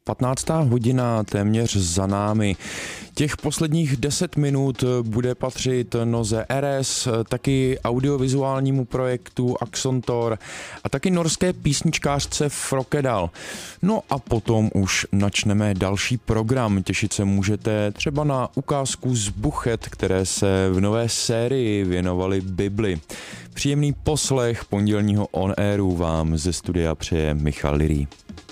15. hodina téměř za námi. Těch posledních 10 minut bude patřit noze RS, taky audiovizuálnímu projektu Axontor a taky norské písničkářce Frokedal. No a potom už načneme další program. Těšit se můžete třeba na ukázku z Buchet, které se v nové sérii věnovaly Bibli. Příjemný poslech pondělního On Airu vám ze studia přeje Michal Lirý.